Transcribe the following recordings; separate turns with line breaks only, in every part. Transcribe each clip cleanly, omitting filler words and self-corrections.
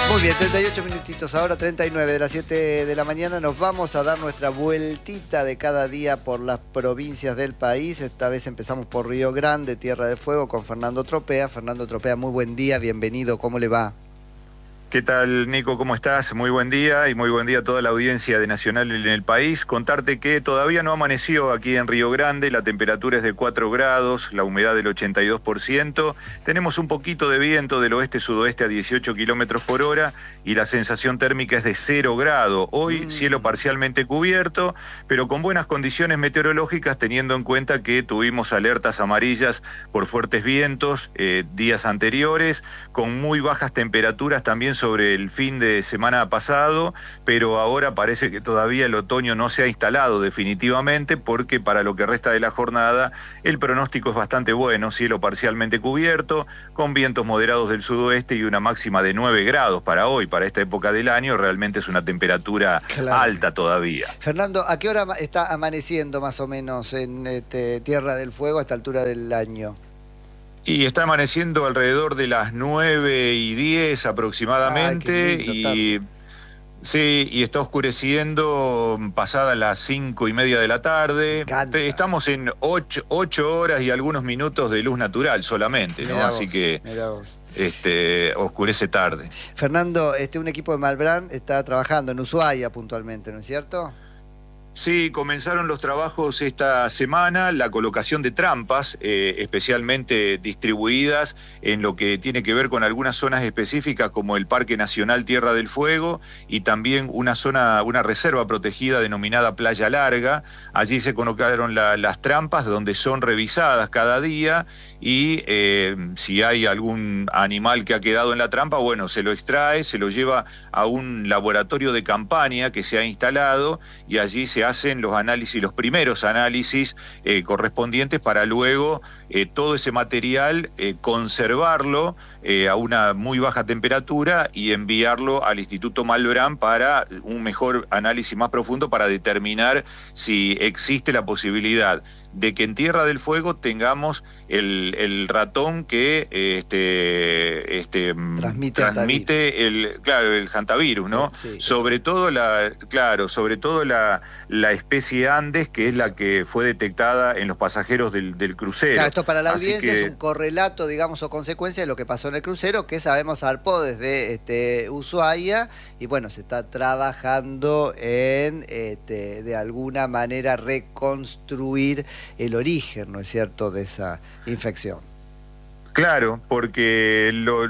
Muy bien, 38 minutitos, ahora 39 de las 7 de la mañana. Nos vamos a dar nuestra vueltita de cada día por las provincias del país. Esta vez empezamos por Río Grande, Tierra del Fuego, con Fernando Tropea. Fernando Tropea, muy buen día, bienvenido, ¿cómo le va?
¿Qué tal, Nico? ¿Cómo estás? Muy buen día y muy buen día a toda la audiencia de Nacional en el país. Contarte que todavía no amaneció aquí en Río Grande, la temperatura es de 4 grados, la humedad del 82%, tenemos un poquito de viento del oeste-sudoeste a 18 kilómetros por hora y la sensación térmica es de 0 grados. Hoy cielo parcialmente cubierto, pero con buenas condiciones meteorológicas, teniendo en cuenta que tuvimos alertas amarillas por fuertes vientos días anteriores, con muy bajas temperaturas también sobre el fin de semana pasado, pero ahora parece que todavía el otoño no se ha instalado definitivamente, porque para lo que resta de la jornada el pronóstico es bastante bueno, cielo parcialmente cubierto, con vientos moderados del sudoeste y una máxima de 9 grados para hoy, para esta época del año. Realmente es una temperatura alta todavía.
Fernando, ¿a qué hora está amaneciendo más o menos en Tierra del Fuego a esta altura del año?
Y está amaneciendo alrededor de las 9:10 aproximadamente.
Lindo,
y está oscureciendo pasadas las 5:30 de la tarde. Estamos en 8 horas y algunos minutos de luz natural solamente, ¿no? Así que oscurece tarde.
Fernando, un equipo de Malbrán está trabajando en Ushuaia puntualmente, ¿no es cierto?
Sí, comenzaron los trabajos esta semana, la colocación de trampas, especialmente distribuidas en lo que tiene que ver con algunas zonas específicas como el Parque Nacional Tierra del Fuego y también una reserva protegida denominada Playa Larga. Allí se colocaron las trampas donde son revisadas cada día y si hay algún animal que ha quedado en la trampa, bueno, se lo extrae, se lo lleva a un laboratorio de campaña que se ha instalado y allí se hacen los primeros análisis correspondientes para luego todo ese material conservarlo a una muy baja temperatura y enviarlo al Instituto Malbrán para un mejor análisis más profundo para determinar si existe la posibilidad de que en Tierra del Fuego tengamos el ratón que transmite el hantavirus, ¿no? Sí. Sobre todo la especie Andes, que es la que fue detectada en los pasajeros del crucero.
Claro, esto para la audiencia es un correlato, digamos, o consecuencia de lo que pasó en el crucero, que sabemos zarpó desde Ushuaia, y bueno, se está trabajando en de alguna manera reconstruir el origen, ¿no es cierto?, de esa infección.
Claro, porque lo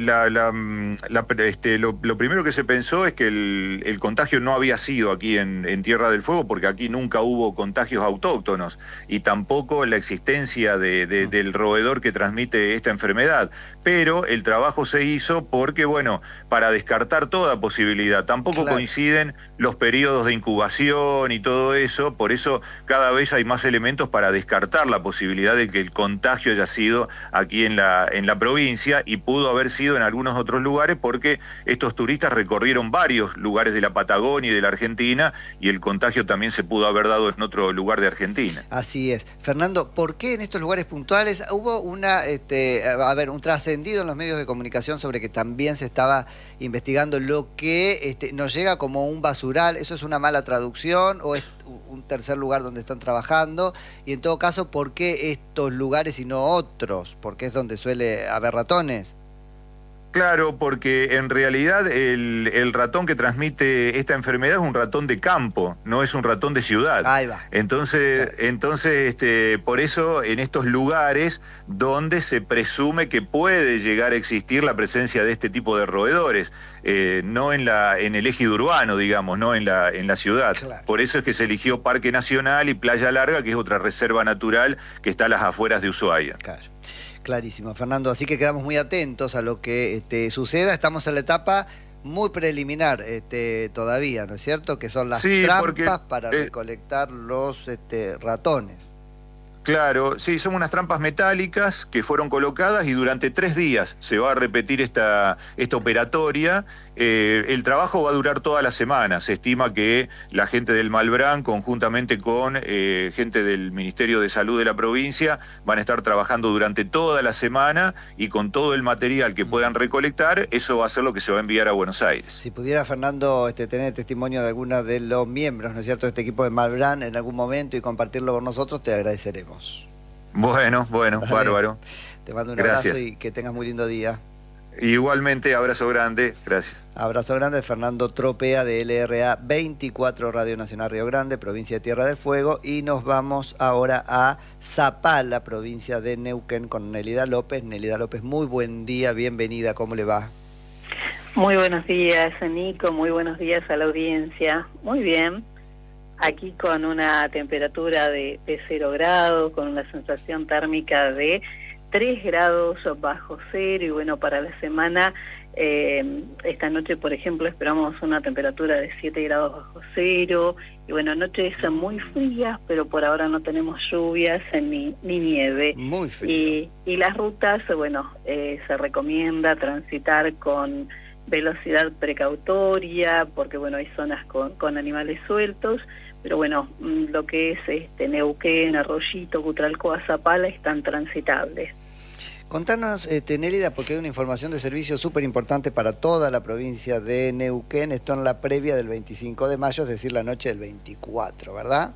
primero que se pensó es que el contagio no había sido aquí en Tierra del Fuego, porque aquí nunca hubo contagios autóctonos y tampoco la existencia del roedor que transmite esta enfermedad. Pero el trabajo se hizo porque, bueno, para descartar toda posibilidad, tampoco coinciden los periodos de incubación y todo eso, por eso cada vez hay más elementos para descartar la posibilidad de que el contagio haya sido aquí en la provincia, y pudo haber sido en algunos otros lugares porque estos turistas recorrieron varios lugares de la Patagonia y de la Argentina y el contagio también se pudo haber dado en otro lugar de Argentina.
Así es. Fernando, ¿por qué en estos lugares puntuales hubo un trascendido en los medios de comunicación sobre que también se estaba investigando lo que nos llega como un basural? ¿Eso es una mala traducción o es un tercer lugar donde están trabajando? Y en todo caso, ¿por qué estos lugares y no otros? ¿Porque es donde suele haber ratones?
Claro, porque en realidad el ratón que transmite esta enfermedad es un ratón de campo, no es un ratón de ciudad.
Ahí va.
Entonces, por eso en estos lugares donde se presume que puede llegar a existir la presencia de este tipo de roedores, no en el eje urbano, digamos, no en la ciudad. Claro. Por eso es que se eligió Parque Nacional y Playa Larga, que es otra reserva natural que está a las afueras de Ushuaia.
Claro. Clarísimo, Fernando. Así que quedamos muy atentos a lo que suceda. Estamos en la etapa muy preliminar todavía, ¿no es cierto? Que son las trampas para recolectar los ratones.
Claro, sí, son unas trampas metálicas que fueron colocadas y durante 3 días se va a repetir esta operatoria. El trabajo va a durar toda la semana. Se estima que la gente del Malbrán, conjuntamente con gente del Ministerio de Salud de la provincia, van a estar trabajando durante toda la semana y con todo el material que puedan recolectar, eso va a ser lo que se va a enviar a Buenos Aires.
Si pudiera, Fernando, tener testimonio de algunos de los miembros, ¿no es cierto?, de este equipo de Malbrán en algún momento y compartirlo con nosotros, te agradeceremos.
Bueno,
Dale.
bárbaro.
Te mando un
Gracias.
abrazo y que tengas muy lindo día.
Igualmente, abrazo grande, gracias.
Abrazo grande de Fernando Tropea de LRA 24 Radio Nacional Río Grande, provincia de Tierra del Fuego, y nos vamos ahora a Zapala, provincia de Neuquén, con Nelida López. Nelida López, muy buen día, bienvenida, ¿cómo le va?
Muy buenos días, Nico, muy buenos días a la audiencia. Muy bien, aquí con una temperatura de 0 grados, con una sensación térmica de 3 grados bajo cero, y bueno, para la semana, esta noche, por ejemplo, esperamos una temperatura de 7 grados bajo cero, y bueno, noches muy frías, pero por ahora no tenemos lluvias ni nieve.
Muy frío.
Y las rutas, bueno, se recomienda transitar con velocidad precautoria, porque bueno, hay zonas con animales sueltos, pero bueno, lo que es Neuquén, Arroyito, Cutralcó, Zapala están transitables.
Contanos, Nélida, porque hay una información de servicio súper importante para toda la provincia de Neuquén, esto en la previa del 25 de mayo, es decir, la noche del 24, ¿verdad?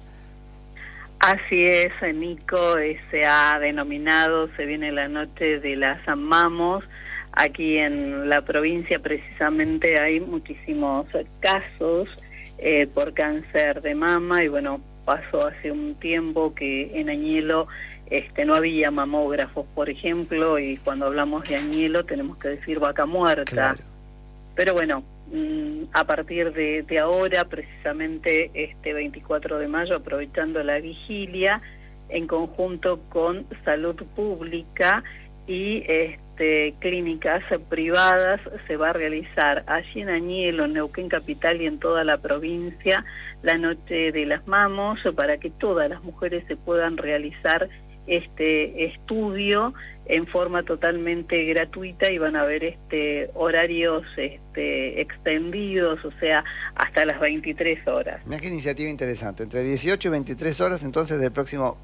Así es, Nico, se ha denominado, se viene la noche de las Amamos. Aquí en la provincia precisamente hay muchísimos casos por cáncer de mama, y bueno, pasó hace un tiempo que en Añelo no había mamógrafos, por ejemplo, y cuando hablamos de Añelo tenemos que decir vaca muerta.
Claro.
Pero bueno, a partir de ahora, precisamente este 24 de mayo, aprovechando la vigilia, en conjunto con Salud Pública y clínicas privadas, se va a realizar allí en Añelo, en Neuquén Capital y en toda la provincia, la Noche de las Mamos, para que todas las mujeres se puedan realizar este estudio en forma totalmente gratuita, y van a haber horarios extendidos, o sea, hasta las 23 horas.
Mirá qué iniciativa interesante, entre 18 y 23 horas, entonces del próximo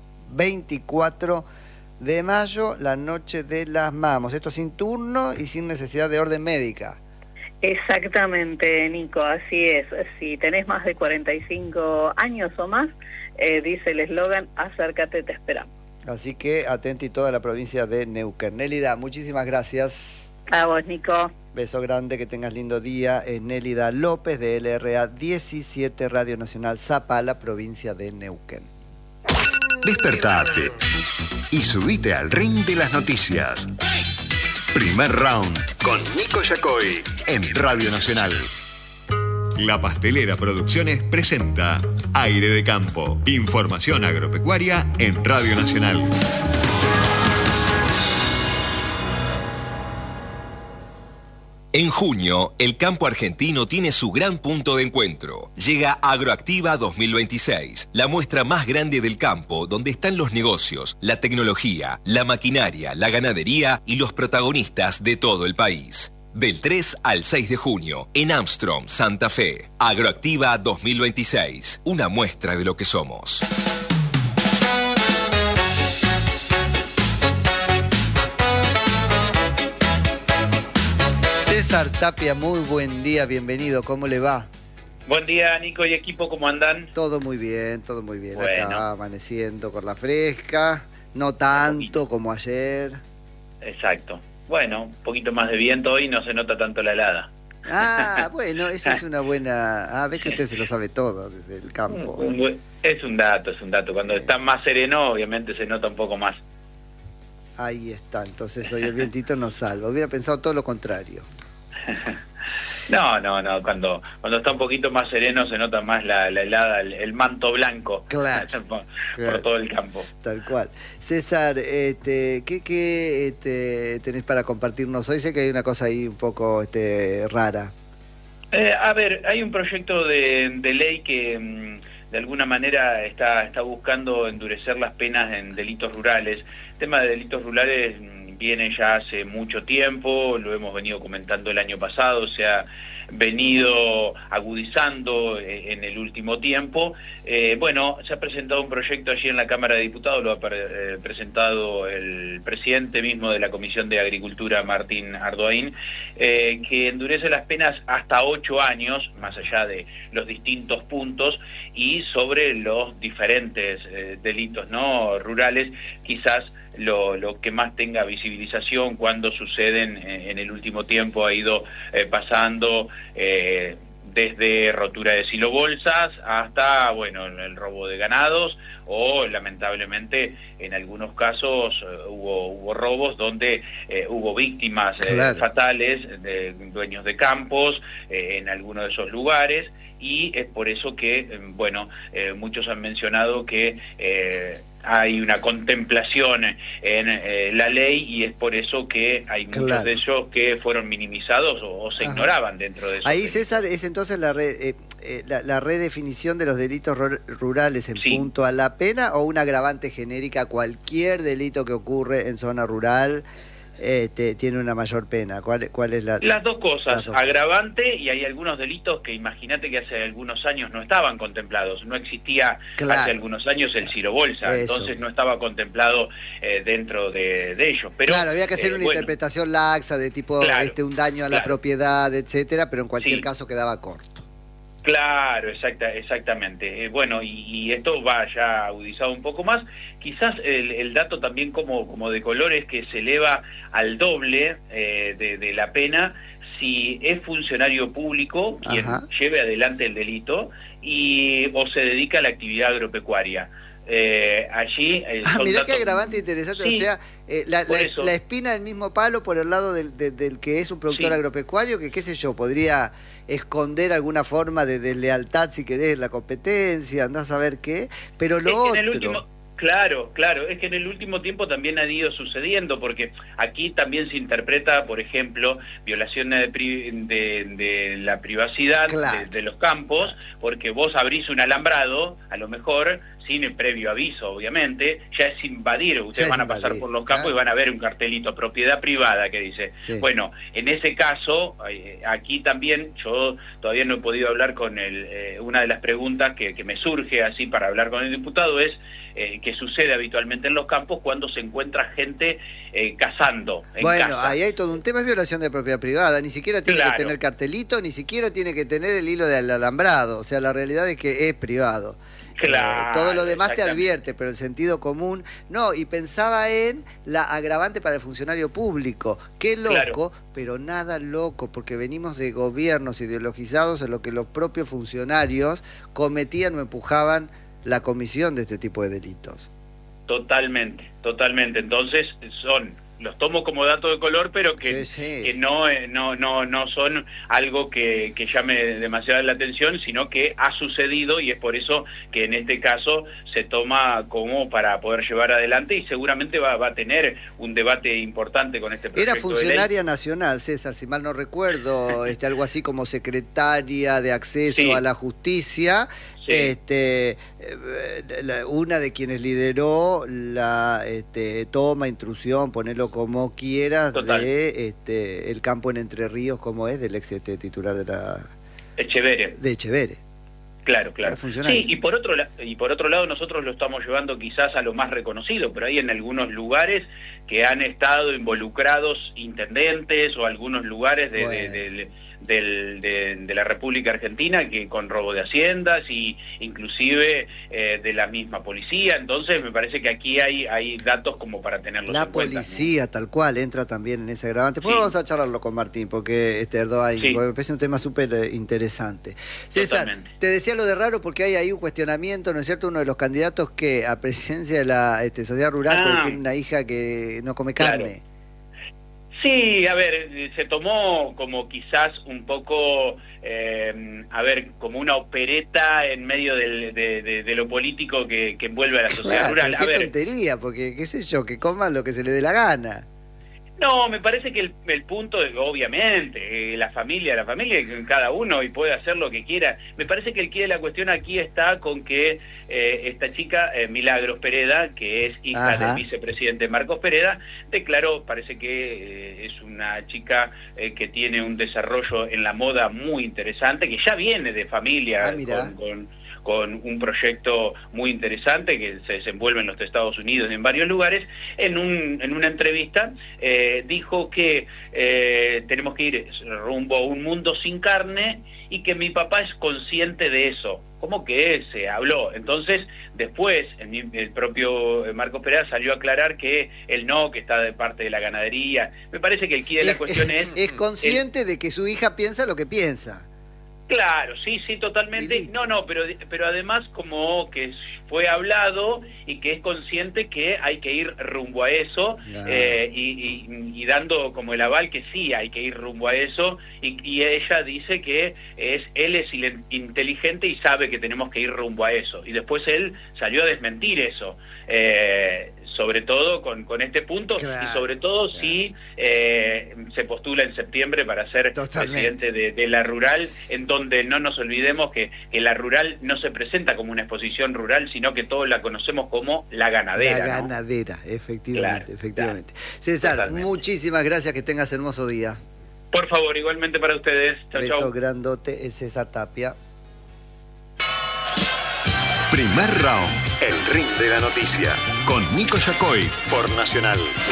24 de mayo, la Noche de las Mamos. Esto sin turno y sin necesidad de orden médica.
Exactamente, Nico, así es. Si tenés más de 45 años o más, dice el eslogan, acércate, te esperamos.
Así que atenti toda la provincia de Neuquén. Nélida, muchísimas gracias.
A vos, Nico.
Beso grande, que tengas lindo día. Es Nélida López de LRA 17 Radio Nacional Zapala, provincia de Neuquén.
Despertate y subite al ring de las noticias. Primer round con Nico Yacoy en Radio Nacional. La Pastelera Producciones presenta Aire de Campo. Información agropecuaria en Radio Nacional. En junio, el campo argentino tiene su gran punto de encuentro. Llega Agroactiva 2026, la muestra más grande del campo, donde están los negocios, la tecnología, la maquinaria, la ganadería y los protagonistas de todo el país. Del 3 al 6 de junio, en Armstrong, Santa Fe. Agroactiva 2026, una muestra de lo que somos.
César Tapia, muy buen día, bienvenido, ¿cómo le va?
Buen día, Nico y equipo, ¿cómo andan?
Todo muy bien, todo muy bien.
Bueno.
Acá amaneciendo con la fresca, no tanto como ayer.
Exacto. Bueno, un poquito más de viento hoy, no se nota tanto la helada.
Ah, bueno, esa es una buena... Ah, ves que usted se lo sabe todo desde el campo.
Es un dato. Cuando está más sereno, obviamente se nota un poco más.
Ahí está, entonces hoy el vientito nos salva. Hubiera pensado todo lo contrario.
No, cuando está un poquito más sereno se nota más la helada, el manto blanco.
Claro,
por todo el campo.
Tal cual. César, ¿qué tenés para compartirnos hoy? Sé que hay una cosa ahí un poco rara.
A ver, hay un proyecto de ley que de alguna manera está buscando endurecer las penas en delitos rurales. El tema de delitos rurales viene ya hace mucho tiempo, lo hemos venido comentando el año pasado, se ha venido agudizando en el último tiempo. Bueno, se ha presentado un proyecto allí en la Cámara de Diputados, lo ha presentado el presidente mismo de la Comisión de Agricultura, Martín Ardoin, que endurece las penas hasta 8 años, más allá de los distintos puntos, y sobre los diferentes delitos, ¿no?, rurales, quizás lo que más tenga visibilización cuando suceden en el último tiempo ha ido pasando desde rotura de silobolsas hasta, bueno, el robo de ganados, o lamentablemente en algunos casos hubo robos donde hubo víctimas fatales de dueños de campos en algunos de esos lugares, y es por eso que, bueno, muchos han mencionado que hay una contemplación en la ley, y es por eso que hay muchos de ellos que fueron minimizados o se ignoraban dentro de eso.
Ahí, César, es entonces la redefinición de los delitos rurales en punto a la pena, o una agravante genérica: cualquier delito que ocurre en zona rural tiene una mayor pena. ¿Cuál es la...?
Las dos cosas, agravante, y hay algunos delitos que imagínate que hace algunos años no estaban contemplados, no existía hace algunos años el silobolsa, entonces no estaba contemplado dentro de ellos. Pero,
claro, había que hacer una interpretación laxa de tipo un daño a la propiedad, etcétera, pero en cualquier caso quedaba corto.
Claro, exactamente. Bueno, y esto va ya agudizado un poco más. Quizás el dato también como de color es que se eleva al doble de la pena si es funcionario público quien lleve adelante el delito o se dedica a la actividad agropecuaria. Allí
mirá qué agravante interesante, o sea, la espina del mismo palo por el lado del que es un productor agropecuario, que qué sé yo, podría esconder alguna forma de deslealtad, si querés, la competencia, andás a ver qué, pero lo otro...
Claro, es que en el último tiempo también ha ido sucediendo, porque aquí también se interpreta, por ejemplo, violación de la privacidad de los campos, porque vos abrís un alambrado, a lo mejor, sin el previo aviso, obviamente, ya es invadir. Ustedes van a pasar por los campos y van a ver un cartelito, propiedad privada, que dice. Bueno, en ese caso, aquí también, yo todavía no he podido hablar con una de las preguntas que me surge así para hablar con el diputado es que sucede habitualmente en los campos cuando se encuentra gente cazando en casa.
Ahí hay todo un tema, es violación de propiedad privada, ni siquiera tiene que tener cartelito, ni siquiera tiene que tener el hilo del alambrado, o sea, la realidad es que es privado. Todo lo demás te advierte, pero el sentido común no. Y pensaba en la agravante para el funcionario público. Qué loco, pero nada loco, porque venimos de gobiernos ideologizados en lo que los propios funcionarios cometían o empujaban la comisión de este tipo de delitos.
Totalmente. Entonces los tomo como dato de color, pero que no son algo que llame demasiado la atención, sino que ha sucedido, y es por eso que en este caso se toma como para poder llevar adelante, y seguramente va a tener un debate importante con este proyecto.
Era funcionaria nacional, César, si mal no recuerdo, algo así como secretaria de acceso a la justicia. Una de quienes lideró la toma, intrusión, ponerlo como quieras, de el campo en Entre Ríos, como es, del ex titular de la... Echeverre.
Claro. Sí, y por otro lado nosotros lo estamos llevando quizás a lo más reconocido, pero hay en algunos lugares que han estado involucrados intendentes o algunos lugares de la República Argentina, que con robo de haciendas y inclusive de la misma policía. Entonces me parece que aquí hay datos como para tenerlos en cuenta. La
policía, ¿no? Tal cual, entra también en ese agravante. Pues vamos a charlarlo con Martín, porque Erdogan, porque me parece un tema súper interesante. César, te decía lo de raro porque hay ahí un cuestionamiento, ¿no es cierto? Uno de los candidatos que a presidencia de la sociedad rural, porque tiene una hija que no come carne.
Sí, a ver, se tomó como quizás un poco, como una opereta en medio de lo político que envuelve a la sociedad rural.
Qué tontería, porque qué sé yo, que coman lo que se le dé la gana.
No, me parece que el punto, obviamente, la familia, cada uno y puede hacer lo que quiera. Me parece que el quid de la cuestión aquí está con que esta chica, Milagros Pereda, que es hija del vicepresidente Marcos Pereda, declaró, parece que es una chica que tiene un desarrollo en la moda muy interesante, que ya viene de familia con un proyecto muy interesante que se desenvuelve en los Estados Unidos y en varios lugares. En una entrevista dijo que tenemos que ir rumbo a un mundo sin carne y que mi papá es consciente de eso. ¿Cómo que se habló? Entonces, después, el propio Marcos Pereda salió a aclarar que él no, que está de parte de la ganadería. Me parece que el quid de la cuestión es...
Es consciente de que su hija piensa lo que piensa.
Claro, sí, totalmente. No, pero además como que fue hablado y que es consciente que hay que ir rumbo a eso, y dando como el aval que sí hay que ir rumbo a eso, y ella dice que él es inteligente y sabe que tenemos que ir rumbo a eso. Y después él salió a desmentir eso. Sobre todo con este punto, y sobre todo si se postula en septiembre para ser presidente de la rural, en donde no nos olvidemos que la rural no se presenta como una exposición rural, sino que todos la conocemos como la ganadera.
La ganadera, ¿no? Efectivamente. César, totalmente. Muchísimas gracias, que tengas hermoso día.
Por favor, igualmente para ustedes. Chau,
beso
chau.
Grandote, es César Tapia.
Primer round, el ring de la noticia, con Nico Yacoy por Nacional.